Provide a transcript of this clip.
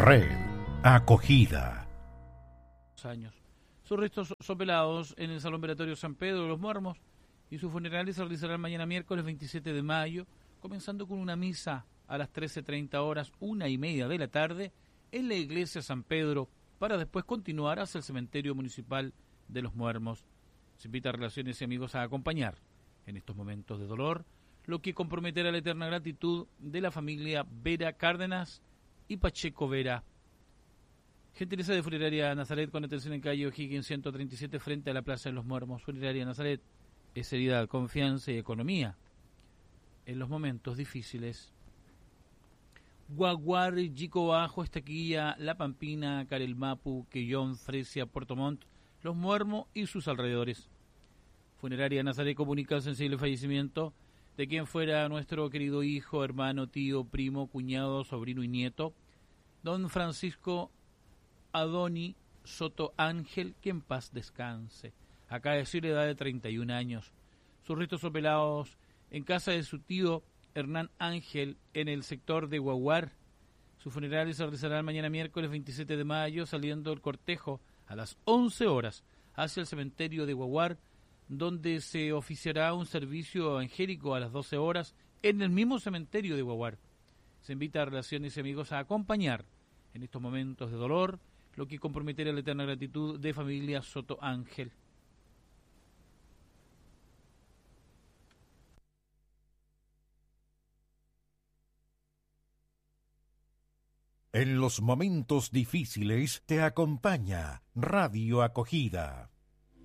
Red Acogida. Años. Sus restos son velados en el Salón Velatorio San Pedro de los Muermos y su funeral se realizará mañana miércoles 27 de mayo, comenzando con una misa a las 13:30 horas, 1:30 de la tarde, en la iglesia San Pedro, para después continuar hacia el cementerio municipal de los Muermos. Se invita a relaciones y amigos a acompañar en estos momentos de dolor, lo que comprometerá la eterna gratitud de la familia Vera Cárdenas y Pacheco Vera. Gentileza de Funeraria Nazaret, con atención en calle O'Higgins 137 frente a la Plaza de los Muermos. Funeraria Nazaret es seriedad, confianza y economía en los momentos difíciles. Guaguar, Yico Bajo, Estaquilla, La Pampina, Carelmapu, Quellón, Fresia, Puerto Montt, Los Muermos y sus alrededores. Funeraria Nazaret comunica el sensible fallecimiento de quien fuera nuestro querido hijo, hermano, tío, primo, cuñado, sobrino y nieto, don Francisco Adoni Soto Ángel, que en paz descanse. Acá de su edad de 31 años. Sus restos son velados en casa de su tío Hernán Ángel en el sector de Guaguar. Su funeral se realizará mañana miércoles 27 de mayo, saliendo el cortejo a las 11 horas hacia el cementerio de Guaguar, donde se oficiará un servicio evangélico a las 12 horas en el mismo cementerio de Guaguar. Se invita a relaciones y amigos a acompañar en estos momentos de dolor, lo que comprometerá la eterna gratitud de familia Soto Ángel. En los momentos difíciles te acompaña Radio Acogida.